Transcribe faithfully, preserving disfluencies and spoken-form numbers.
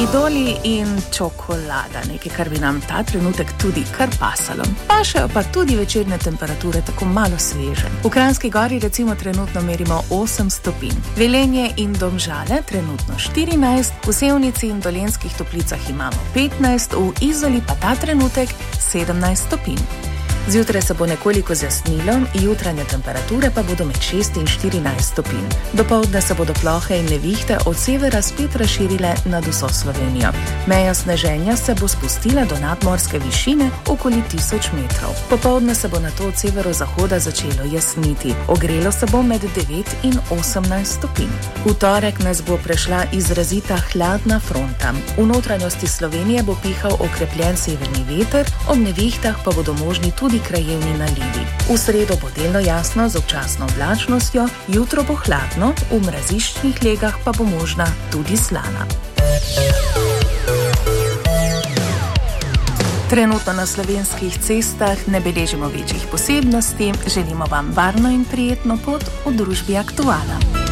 Idoli in čokolada, nekaj, kar bi nam ta trenutek tudi kar pasalo. Pašejo pa tudi večerne temperature, tako malo sveže. V Kranjski Gori recimo trenutno merimo osem stopinj. Velenje in Domžale trenutno štirinajst, v Sevnici in Dolenjskih Toplicah imamo petnajst, v Izoli pa ta trenutek sedemnajst stopinj. Zjutraj se bo nekoliko zjasnilo, jutranje temperature pa bodo med šest in štirinajst stopinj. Dopoldne se bodo plohe in nevihte od severa spet razširile nad vso Slovenijo. Meja sneženja se bo spustila do nadmorske višine okoli tisoč metrov. Popoldne se bo nato od severozahoda začelo jasniti. Ogrelo se bo med devet in osemnajst stopinj. V torek nas bo prešla izrazita hladna fronta. V notranjosti Slovenije bo pihal okrepljen severni veter, ob nevihtah pa bodo možni tudi krajevni nalivi. V sredo bo delno jasno z občasno oblačnostjo, jutro bo hladno, v mraziščnih legah pa bo možna tudi slana. Trenutno na slovenskih cestah ne beležimo večjih posebnosti, želimo vam varno in prijetno pot v družbi Aktuala.